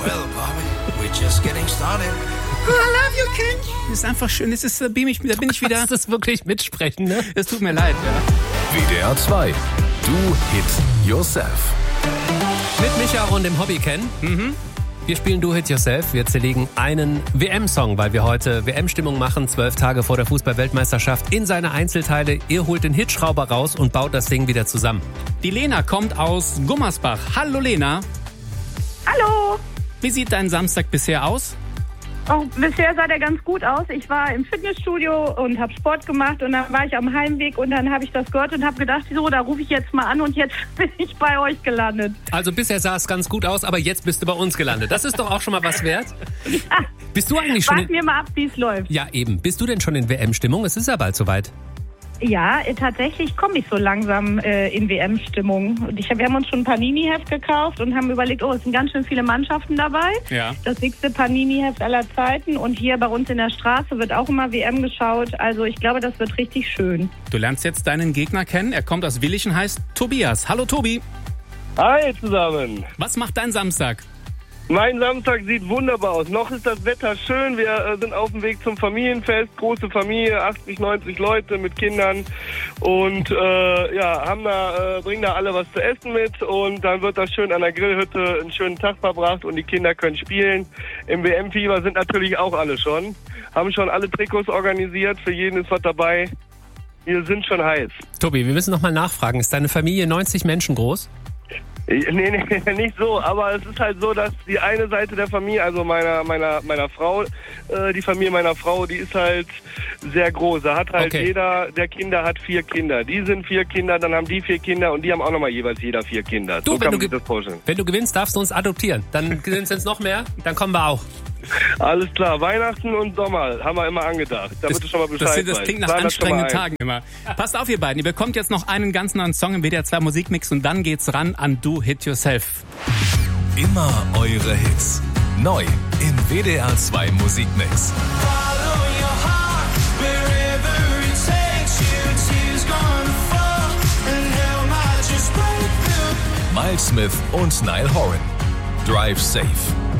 Well, Bobby, we're just getting started. I love you, Ken. Das ist einfach schön. Das ist, da bin ich wieder. Das ist wirklich mitsprechen, ne? Es tut mir leid, ja. WDR 2. Do Hit Yourself. Mit Micha und dem Hobby Ken. Wir spielen Do Hit Yourself. Wir zerlegen einen WM-Song, weil wir heute WM-Stimmung machen, 12 Tage vor der Fußball-Weltmeisterschaft, in seine Einzelteile. Ihr holt den Hitschrauber raus und baut das Ding wieder zusammen. Die Lena kommt aus Gummersbach. Hallo Lena. Hallo. Wie sieht dein Samstag bisher aus? Oh, bisher sah der ganz gut aus. Ich war im Fitnessstudio und habe Sport gemacht und dann war ich am Heimweg und dann habe ich das gehört und habe gedacht, so, da rufe ich jetzt mal an und jetzt bin ich bei euch gelandet. Also bisher sah es ganz gut aus, aber jetzt bist du bei uns gelandet. Das ist doch auch schon mal was wert. Ja. Bist du eigentlich schon... Warten wir mal ab, wie es läuft. Ja, eben. Bist du denn schon in WM-Stimmung? Es ist ja bald soweit. Ja, tatsächlich komme ich so langsam in WM-Stimmung. Wir haben uns schon ein Panini-Heft gekauft und haben überlegt, es sind ganz schön viele Mannschaften dabei. Ja. Das dickste Panini-Heft aller Zeiten. Und hier bei uns in der Straße wird auch immer WM geschaut. Also ich glaube, das wird richtig schön. Du lernst jetzt deinen Gegner kennen. Er kommt aus Willichen, heißt Tobias. Hallo Tobi. Hi zusammen. Was macht dein Samstag? Mein Samstag sieht wunderbar aus. Noch ist das Wetter schön. Wir sind auf dem Weg zum Familienfest. Große Familie, 80, 90 Leute mit Kindern. Und bringen da alle was zu essen mit. Und dann wird das schön an der Grillhütte einen schönen Tag verbracht und die Kinder können spielen. Im WM-Fieber sind natürlich auch alle schon. Haben schon alle Trikots organisiert. Für jeden ist was dabei. Wir sind schon heiß. Tobi, wir müssen noch mal nachfragen. Ist deine Familie 90 Menschen groß? Nee, nicht so, aber es ist halt so, dass die eine Seite der Familie, also meiner Frau, die Familie meiner Frau, die ist halt sehr groß. Da hat halt jeder der Kinder hat 4 Kinder. Die sind 4 Kinder, dann haben die 4 Kinder und die haben auch nochmal jeweils jeder 4 Kinder. So kann man sich das vorstellen. Wenn du gewinnst, darfst du uns adoptieren. Dann sind es noch mehr, dann kommen wir auch. Alles klar, Weihnachten und Sommer haben wir immer angedacht, damit du schon mal Bescheid weißt. Das klingt nach anstrengenden Tagen immer. Passt auf, ihr beiden, ihr bekommt jetzt noch einen ganz neuen Song im WDR 2 Musikmix und dann geht's ran an Do Hit Yourself. Immer eure Hits. Neu im WDR 2 Musikmix. Miles Smith und Niall Horan. Drive Safe.